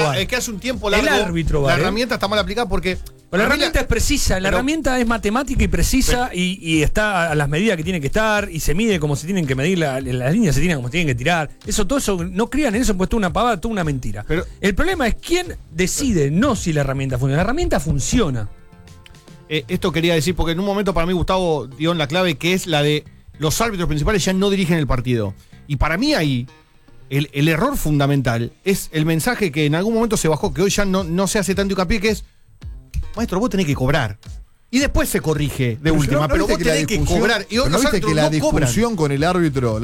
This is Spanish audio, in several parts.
VAR. Es que hace un tiempo largo El árbitro VAR. la herramienta está mal aplicada porque... Pero la herramienta es precisa, la herramienta es matemática y precisa y está a las medidas que tiene que estar y se mide como se tienen que medir, las líneas se tiran como se tienen que tirar. Todo eso, no crean en eso, pues toda una pavada, toda una mentira. Pero el problema es quién decide, no si la herramienta funciona. La herramienta funciona. Esto quería decir, porque en un momento para mí Gustavo dio en la clave que es la de los árbitros principales ya no dirigen el partido. Y para mí ahí, el error fundamental es el mensaje que en algún momento se bajó, que hoy ya no se hace tanto hincapié, que es: maestro, vos tenés que cobrar. Y después se corrige de última, pero vos tenés que cobrar. Y ¿no viste que la discusión con el árbitro,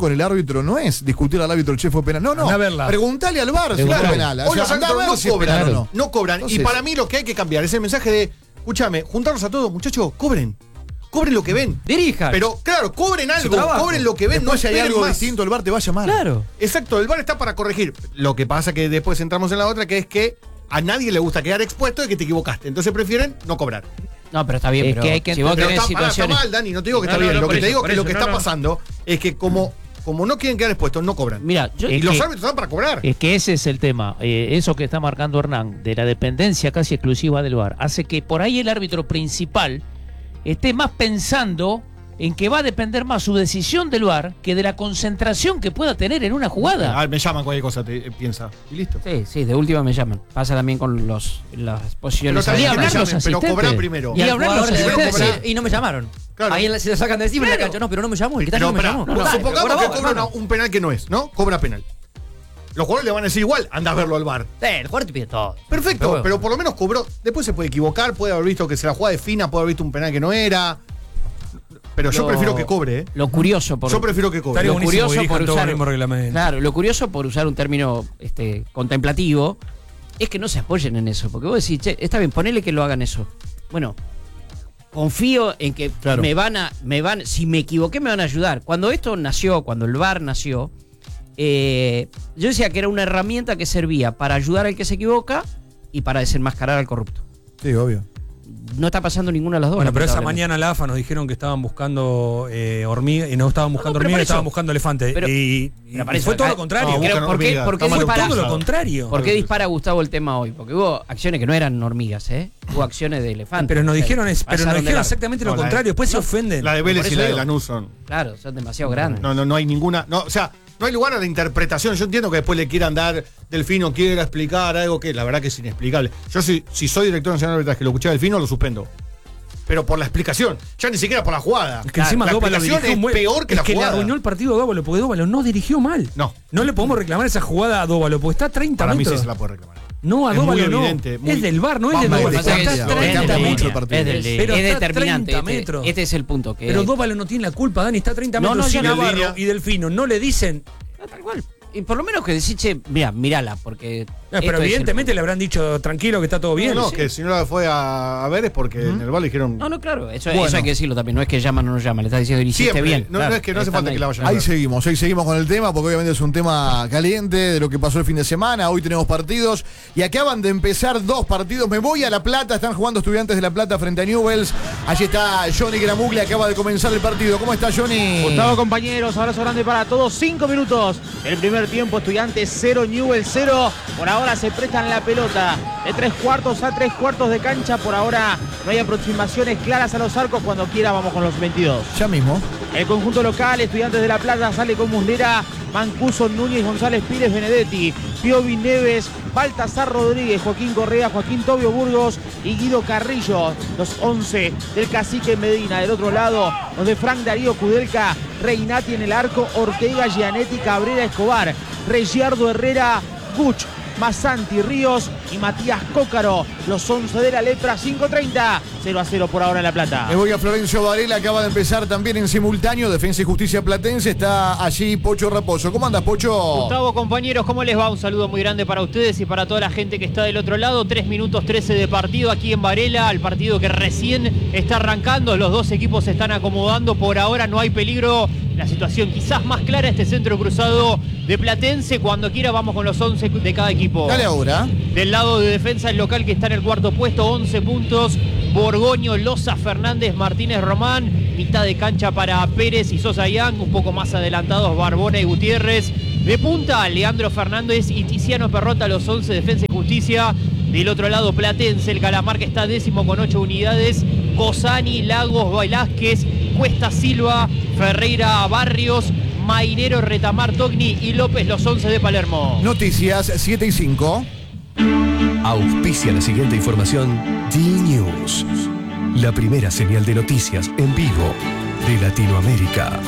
no es discutir al árbitro el che fue penal? No. Preguntale al VAR si fue penal. Hoy los árbitros no cobran. No cobran. Entonces, y para mí lo que hay que cambiar es el mensaje de: escúchame, juntarlos a todos, muchachos, cobren lo que ven. Dirijan. Pero claro, cobren algo, cobren lo que ven. Después, no si hay algo más. distinto, el VAR te va a llamar. Claro. Exacto, el VAR está para corregir. Lo que pasa que después entramos en la otra, que es que a nadie le gusta quedar expuesto de que te equivocaste. Entonces prefieren no cobrar. No, pero está bien. Es pero que hay que si vos tenés está situaciones... mal, Dani, no te digo que está bien. Lo que te digo es que lo que está pasando es que como no quieren quedar expuestos, no cobran. Mira, y los árbitros están para cobrar. Es que ese es el tema. Eso que está marcando Hernán, de la dependencia casi exclusiva del VAR, hace que por ahí el árbitro principal esté más pensando en que va a depender más su decisión del VAR que de la concentración que pueda tener en una jugada. Me llaman cualquier cosa, piensa. Y listo. Sí, de última me llaman. Pasa también con las posiciones. Pero cobran primero. Y hablar los asistentes. Y no me llamaron. Claro. Ahí se lo sacan de encima en la cancha. No, pero no me llamó. El que está no me llamó. Supongamos que cobra un penal que no es, ¿no? Cobra penal. Los jugadores le van a decir igual, anda a verlo al VAR. El jugador te pide todo. Perfecto, pero por lo menos cobró. Después se puede equivocar, puede haber visto que se la jugaba de fina, puede haber visto un penal que no era. Pero yo prefiero que cobre, ¿eh? Lo curioso yo prefiero que cobre. Lo curioso por usar Claro, lo curioso por usar un término contemplativo es que no se apoyen en eso, porque vos decís, che, está bien, ponele que lo hagan eso. Bueno, confío en que si me equivoqué me van a ayudar. Cuando el VAR nació, yo decía que era una herramienta que servía para ayudar al que se equivoca y para desenmascarar al corrupto. Sí, obvio. No está pasando ninguna de las dos. Bueno, pero esa mañana la AFA nos dijeron que estaban buscando hormigas, y no estaban buscando hormigas, estaban buscando elefantes. Y fue todo lo contrario. ¿Por qué todo lo contrario? ¿Por qué dispara Gustavo el tema hoy? Porque hubo acciones que no eran hormigas, hubo acciones de elefantes. Pero nos dijeron exactamente lo contrario. Después se ofenden. La de Vélez y la de Lanús son. Claro, son demasiado grandes. No hay ninguna. No, o sea, no hay lugar a la interpretación. Yo entiendo que después le quieran dar, Delfino quiera explicar algo que la verdad que es inexplicable. Yo si soy director nacional de arbitraje, lo escuché a Delfino, lo suspendo. Pero por la explicación, ya ni siquiera por la jugada. Es que encima la explicación es peor que la jugada. Es que le arruinó el partido a Dóvalo, porque Dóvalo no dirigió mal. No le podemos reclamar esa jugada a Dóvalo, porque está a 30 Para metros. Para mí sí se la puede reclamar. No, a Dóvalo no. Es del VAR, no es de Dóvalo. Está a 30 metros. Es determinante. Este es el punto. Pero Dóvalo no tiene la culpa, Dani. Está a 30 metros sin Navarro y Delfino. No le dicen... Tal cual. Y por lo menos que decís, che, mirala, porque... pero evidentemente le habrán dicho tranquilo que está todo bien. No, que si no la fue a ver es porque en el VAR le dijeron... No, claro, eso hay que decirlo también. No es que llaman o no llaman, le estás diciendo, hiciste bien. No es que no hace falta que la vayan a ver. Ahí seguimos con el tema, porque obviamente es un tema caliente de lo que pasó el fin de semana. Hoy tenemos partidos y acaban de empezar 2 partidos. Me voy a La Plata, están jugando Estudiantes de La Plata frente a Newell's. Allí está Johnny Gramuglia, acaba de comenzar el partido. ¿Cómo está, Johnny? Gustavo, compañeros, abrazo grande para todos. 5 minutos. El primer tiempo, Estudiantes 0, Newell's 0. Por ahora se prestan la pelota de 3 cuartos a 3 cuartos de cancha. Por ahora no hay aproximaciones claras a los arcos. Cuando quiera vamos con los 22. Ya mismo. El conjunto local, Estudiantes de La Plata, sale con Muslera, Mancuso, Núñez, González Pires, Benedetti, Piovi, Neves, Baltasar Rodríguez, Joaquín Correa, Joaquín Tobio Burgos y Guido Carrillo. Los 11 del Cacique Medina. Del otro lado, los de Frank Darío Kudelka, Reinati en el arco, Ortega, Gianetti, Cabrera, Escobar, Regiardo Herrera, Guch, Masanti, Ríos y Matías Cócaro. Los 11 de la Lepra, 5:30, 0-0 por ahora en La Plata. Me voy a Florencio Varela, acaba de empezar también en simultáneo. Defensa y Justicia Platense, está allí Pocho Raposo. ¿Cómo andas, Pocho? Gustavo, compañeros, ¿cómo les va? Un saludo muy grande para ustedes y para toda la gente que está del otro lado. 3 minutos 13 de partido aquí en Varela, el partido que recién está arrancando. Los dos equipos se están acomodando. Por ahora no hay peligro. La situación quizás más clara, este centro cruzado de Platense. Cuando quiera vamos con los 11 de cada equipo. Dale ahora. Del lado de defensa, el local que está en el cuarto puesto, 11 puntos. Borgoño, Loza, Fernández, Martínez, Román. Mitad de cancha para Pérez y Sosa Yang. Un poco más adelantados Barbona y Gutiérrez. De punta, Leandro Fernández y Tiziano Perrota, los 11 Defensa y Justicia. Del otro lado, Platense, el Calamarca está 10º con 8 unidades. Cosani, Lagos, Velázquez, Cuesta Silva, Ferreira, Barrios, Mainero, Retamar, Togni y López, los 11 de Palermo. Noticias 7 y 5. Auspicia la siguiente información D-News, la primera señal de noticias en vivo de Latinoamérica.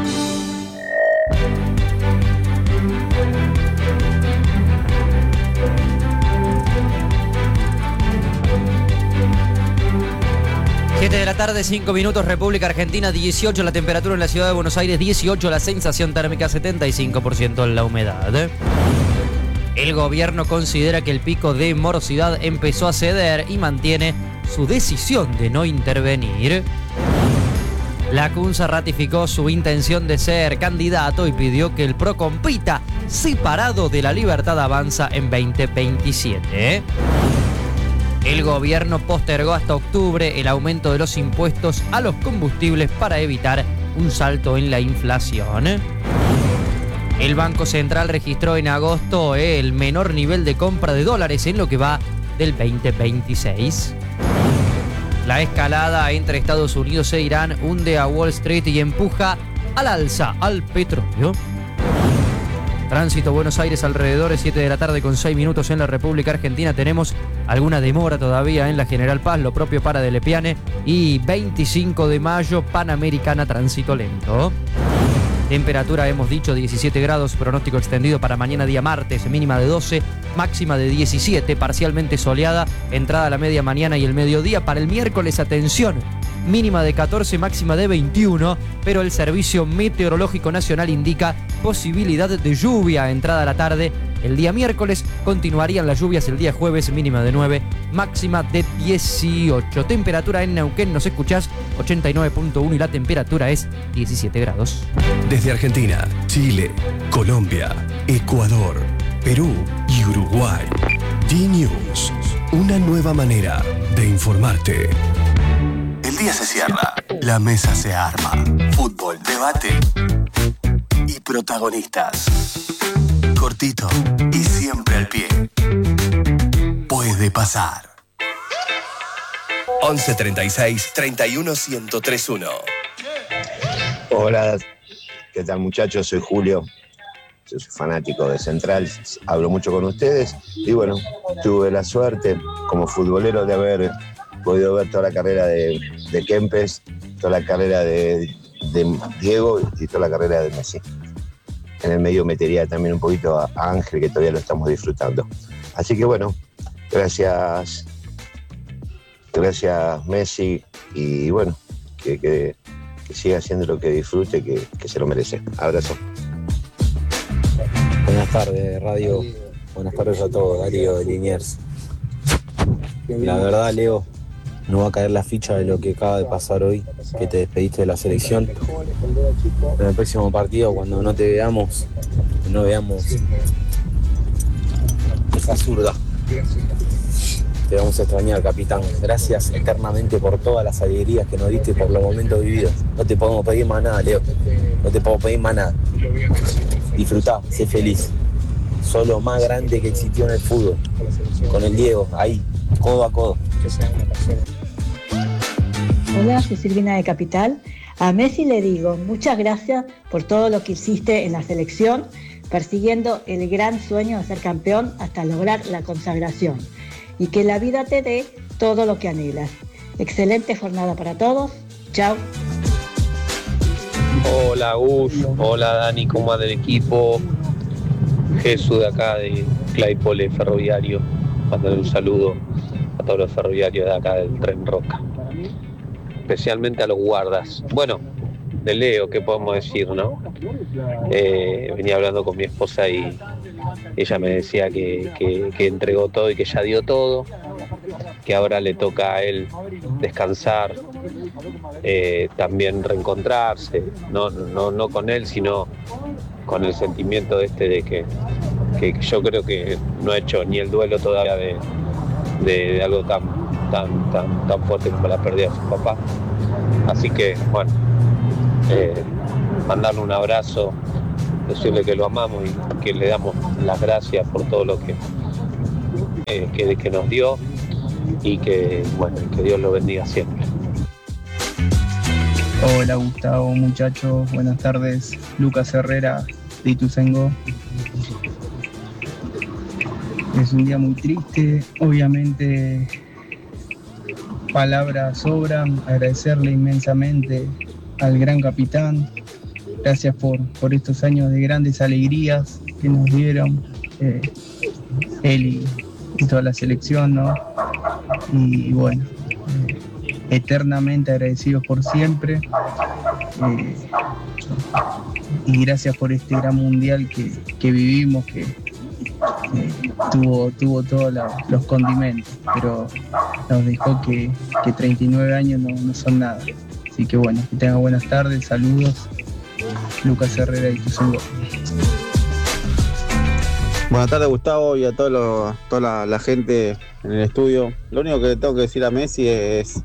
Siete de la tarde, 5 minutos, República Argentina, 18 la temperatura en la ciudad de Buenos Aires, 18 la sensación térmica, 75% en la humedad. El gobierno considera que el pico de morosidad empezó a ceder y mantiene su decisión de no intervenir. La CUNSA ratificó su intención de ser candidato y pidió que el PRO compita separado de la Libertad Avanza en 2027. El gobierno postergó hasta octubre el aumento de los impuestos a los combustibles para evitar un salto en la inflación. El Banco Central registró en agosto el menor nivel de compra de dólares en lo que va del 2026. La escalada entre Estados Unidos e Irán hunde a Wall Street y empuja al alza al petróleo. Tránsito Buenos Aires alrededor de 7 de la tarde con 6 minutos en la República Argentina. Tenemos alguna demora todavía en la General Paz, lo propio para de Lepiane. Y 25 de mayo, Panamericana, tránsito lento. Temperatura, hemos dicho, 17 grados, pronóstico extendido para mañana día martes, mínima de 12, máxima de 17, parcialmente soleada, entrada a la media mañana y el mediodía. Para el miércoles, atención, mínima de 14, máxima de 21, pero el Servicio Meteorológico Nacional indica posibilidad de lluvia entrada a la tarde. El día miércoles continuarían las lluvias, el día jueves mínima de 9, máxima de 18. Temperatura en Neuquén, nos escuchás, 89.1 y la temperatura es 17 grados. Desde Argentina, Chile, Colombia, Ecuador, Perú y Uruguay. D-News, una nueva manera de informarte. El día se cierra, la mesa se arma. Fútbol, debate y protagonistas. Cortito y siempre al pie. Puede pasar. 11 36 31 1031. Hola, ¿qué tal muchachos? Soy Julio, yo soy fanático de Central, hablo mucho con ustedes y bueno, tuve la suerte como futbolero de haber podido ver toda la carrera de Kempes, toda la carrera de Diego y toda la carrera de Messi. En el medio metería también un poquito a Ángel, que todavía lo estamos disfrutando. Así que bueno, gracias Messi, y bueno, que siga haciendo lo que disfrute, que se lo merece. Abrazo. Buenas tardes, radio. Buenas tardes a todos, Darío de Liniers. La verdad, Leo, no va a caer la ficha de lo que acaba de pasar hoy, que te despediste de la selección. En el próximo partido, cuando no te veamos, no veamos esa zurda. Te vamos a extrañar, capitán. Gracias eternamente por todas las alegrías que nos diste y por los momentos vividos. No te podemos pedir más nada, Leo. No te podemos pedir más nada. Disfrutá, sé feliz. Sos lo más grande que existió en el fútbol. Con el Diego, ahí, codo a codo. Hola, soy Silvina de Capital. A Messi le digo muchas gracias por todo lo que hiciste en la selección, persiguiendo el gran sueño de ser campeón hasta lograr la consagración. Y que la vida te dé todo lo que anhelas. Excelente jornada para todos. Chao. Hola Gus, hola Dani, ¿cómo va del equipo? Jesús de acá de Claypole Ferroviario. Mándale un saludo a todos los ferroviarios de acá del Tren Roca. Especialmente a los guardas. Bueno, de Leo, ¿qué podemos decir, no? Venía hablando con mi esposa y ella me decía que entregó todo y que ya dio todo, que ahora le toca a él descansar, también reencontrarse, no con él, sino con el sentimiento de que yo creo que no ha hecho ni el duelo todavía de algo tan fuerte como la pérdida de su papá. Así que, bueno, mandarle un abrazo decirle que lo amamos y que le damos las gracias por todo lo que nos dio y que Dios lo bendiga siempre. Hola Gustavo, muchachos, buenas tardes. Lucas Herrera de Ituzaingó. Es un día muy triste, obviamente palabras sobran, agradecerle inmensamente al gran capitán. Gracias por estos años de grandes alegrías que nos dieron él y toda la selección, ¿no? Y bueno, eternamente agradecidos por siempre. Y gracias por este gran mundial que vivimos, que tuvo todos los condimentos, pero nos dejó que 39 años no son nada. Así que bueno, que tengan buenas tardes, saludos. Lucas Herrera y Ituzaingó. Buenas tardes Gustavo y a toda la gente en el estudio. Lo único que le tengo que decir a Messi es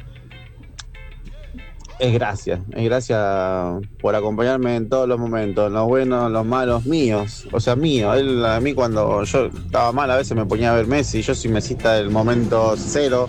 gracias. Es gracias por acompañarme en todos los momentos, los buenos, los malos, míos. O sea, míos. Él, a mí cuando yo estaba mal a veces me ponía a ver Messi. Yo soy mesista del momento cero.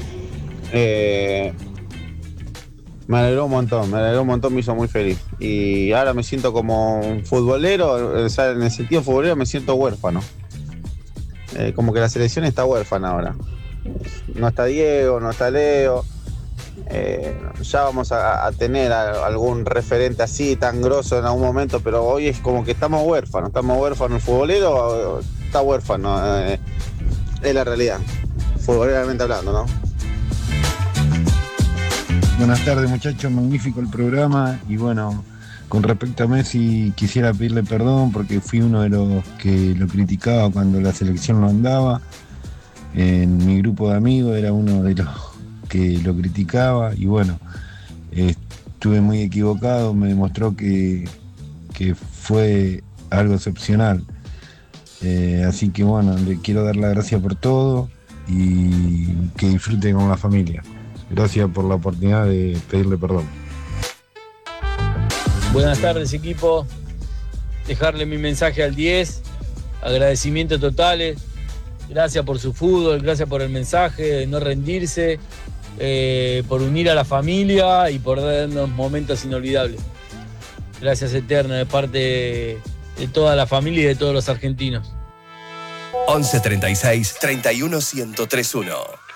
Me alegró un montón, me hizo muy feliz. Y ahora me siento como un futbolero, o sea, en el sentido futbolero me siento huérfano. Como que la selección está huérfana ahora. No está Diego, no está Leo. Ya vamos a tener algún referente así tan grosso en algún momento, pero hoy es como que estamos huérfanos. El futbolero está huérfano, es la realidad, futboleramente hablando, ¿no? Buenas tardes muchachos, magnífico el programa y bueno, con respecto a Messi quisiera pedirle perdón porque fui uno de los que lo criticaba cuando la selección no andaba. En mi grupo de amigos era uno de los que lo criticaba y bueno, estuve muy equivocado, me demostró que fue algo excepcional. Así que bueno, le quiero dar las gracias por todo y que disfruten con la familia. Gracias por la oportunidad de pedirle perdón. Buenas tardes equipo, dejarle mi mensaje al 10, agradecimientos totales, gracias por su fútbol, gracias por el mensaje, de no rendirse, por unir a la familia y por darnos momentos inolvidables. Gracias eterna de parte de toda la familia y de todos los argentinos. 11 36 31 1031